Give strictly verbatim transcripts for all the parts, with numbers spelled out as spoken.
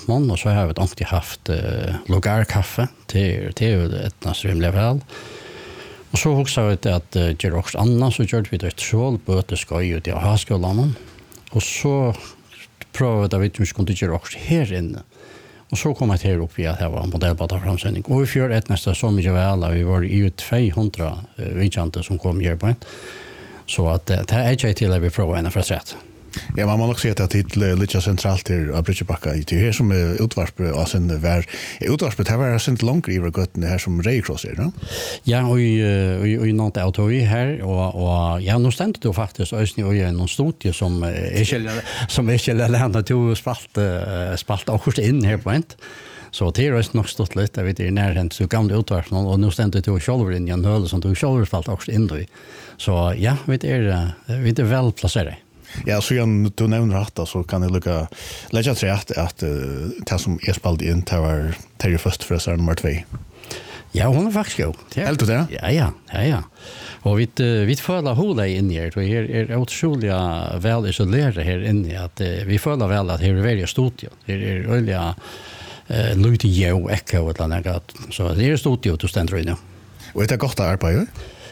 mån, och så har vi alltid haft uh, logarkaffe till till ett nasrimligt väl. Och så också vet jag att uh, gör också annat så gör vi det troll böter ska ju till högskolan. Och så prövade vi att vi skulle göra också här inne. Och så kom jag till upp i att det var en modellbata framsändning. Och vi fjör ett nästa så mycket väl. Vi var ju tvåhundra uh, vidjante som kom här på en. Så att det är inte till att vi provar en för rätt. Ja, man må nok si at det er litt sentralt til av Brytjebakka. Det er her som er utvarpet av sin vær. Utvarpet her var sint langt i gøttene her som Reikross er, no? Ja, og i noen auto vi her, og, og ja, nå stendte det jo faktisk også i noen studie som ikke, som ikke lærte til å spalte, spalte akkurat inn her på en. Så det er også nok stått litt, jeg vet, i nærhent til gamle utvarpen, og nå stendte det jo selv inn i en høle som du selv spalte akkurat inn i. Så ja, vi er, vi er vel plasseret. Ja, så igjen, du nevner at så kan jeg lukke legge til at, at uh, det som jeg spalte inn til var Terje Førstefrøsar nummer två. Ja, hon er faktisk jo. Helt det? Ja, ja, ja, ja. Og vi, vi føler hodet inn i her, og her er utrolig vel isoleret her inne, at uh, vi føler vel at her er veldig studio. Her er veldig uh, lite jo, ekko, eller noe, så det er studio du stender inn i. Og er det godt å arbeide?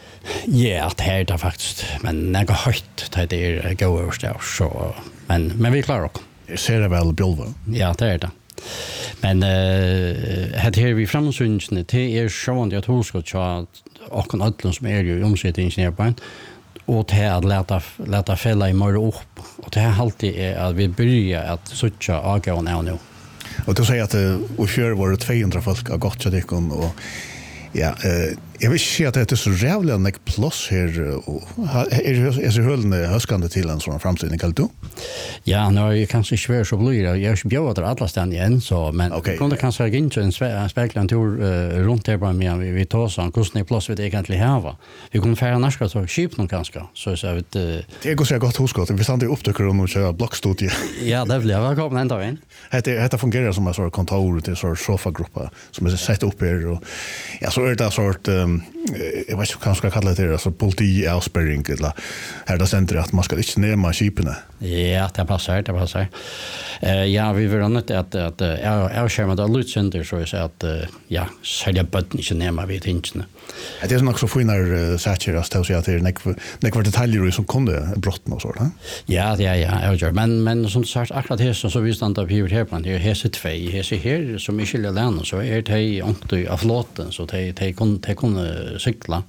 Ja, det er det faktisk, men det er høyt, det er gode overstår, så, men, men vi klarer oss. Jeg ser det vel bjolva? Ja, det er det. Men uh, her vi fremsynsene, det er sånn at hun skal ta åkken ødelen som er jo omsitt ingeniørbein, og det er at leta, leta fella i morgen opp, og det er alltid at vi begynner at søtja avgående av nå. Og du sier at uh, i fjør var det tvåhundra folk av godt kjadikken, og ja, uh, jeg vil ikke si at det er så rævlig enn ikke plass her, og er det hølende høskende til en sånn fremstilling, kan du? Ja, nå er jeg kanskje ikke så blir jeg er ikke bjøret til alle stedene igjen, så, men okay. Jeg kunne kanskje ha ikke en spekler en tur uh, rundt her bare med vi, vi tar sånn, hvordan er plass vi det egentlig har. Vi kunne fære norske til skip noen kanskje, så jeg vet... Uh, det er også godt huskott, vi stand i opptøkker om å kjøre blokkstudie. Ja, det vil jeg, velkommen enda inn. Dette fungerer som en sånn kontor til en sånn sofagruppa som er sett opp her, og ja, så er det sånn um, jeg vet ikke hva man skal kalle det, altså politi-avsperring, eller her det sender at man skal ikke nema skipene. Ja, det passer, det passer. Uh, ja, vi vil ha nødt til at, at uh, avskjermet av lutsender, så jeg sier at uh, ja, særlig bøtten ikke nema vid tingene. Det er nok så finere uh, sætjer, altså, til å si at det er nekvar detaljer som kunne brotten og sånt, ha? Ja, ja, ja, jeg gjør. Men, men som sagt, akkurat her, så vi stand av hiver her på det er hese tvei, hese her, som ikke er lærende, så er det ångtøy av flåten, så de, de, kunne, de kunne cykla.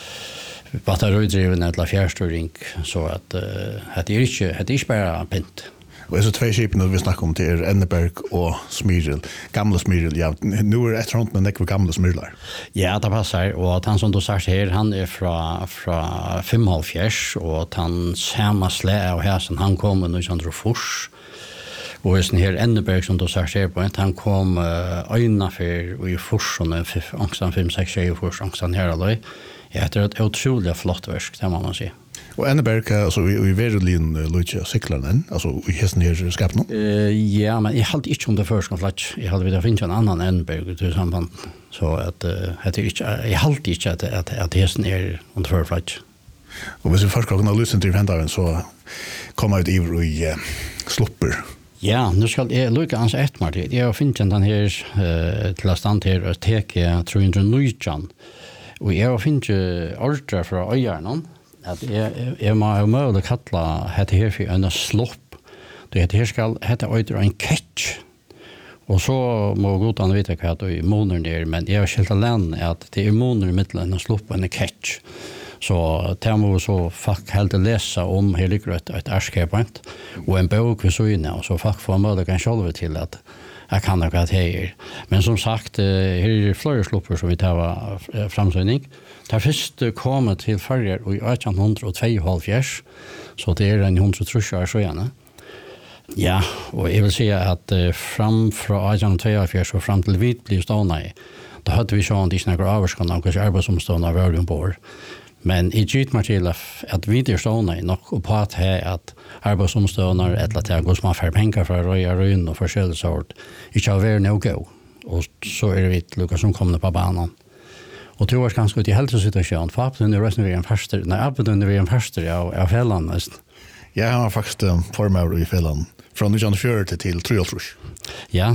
Batteridriven eller fjärrstyrning, så att uh, det är inte det är inte bara pint. Och så två skipen vi snackar om till er Enneberg och Smyril. Gamla Smyril, ja. Nu är det ett runt med näck gamla Smyrlar. Ja, det passar. Och att han som du sa här, han är från från femhundra och att han samma slä och här som han kommer nu som fors. Och sen här Enneberg som du sa här på, han kom uh, öjna för i forsen ångstan fem sex tjej fors ångstan här alltså. Ja, det är ett otroligt flott verk, det må man säga. Och Enneberg, alltså vi verkligen Lucia cyklarna, alltså i hästen här skapna. Eh ja, men jag hade inte om det först kan flatch. Jag hade vidare finna en annan Enneberg till samband så att det är inte jag hade inte att att att hästen är om det först flatch. Och hvis vi först kan lyssna till vändan så kommer ut i i slopper. Ja, nu ska jag lucka ans ett Martin. Jag har finna den här eh till stand här och teke trehundranitton. Og jeg har finnet ordre fra øyerne at jeg, jeg må ha mulig kalla dette her for en slopp. Dette her skal hette øyre en catch. Og så må godene vite hva det er måneder der, men jeg har skilt alene at det er måneder i midten en slopp og en catch. Så det må vi så faktisk helt lese om her ligger et, et erskapent og en bok ved søgne, og så faktisk få mulig kan selv til at jag kan det att här. Men som sagt, här är flera slopper som vi tar framsynning. Det först kommer till förr i artonhundratvåhundra, så det är en hundratrus år så gärna. Ja, och jag vill säga att fram från artonhundratvåhundra och fram till vit blir stående, då hade vi sånt i några avskan av kanske arbetsomstående av ombord. Men i gitt meg til at vi er stående nok på at her at arbeidsomstående eller til at gå som har færre penger fra røya røyen og forskjellig sort ikke har vært noe gå. Og så er det lukket som kommer på banen. Og det var ganske ut i helsesituasjonen. For oppe under resten vi en første, nei, oppe under vi en første av, av fellene nesten. Jeg har faktisk um, formøver i fellene fra nittonhundrafjøruti til treogtrus. Ja,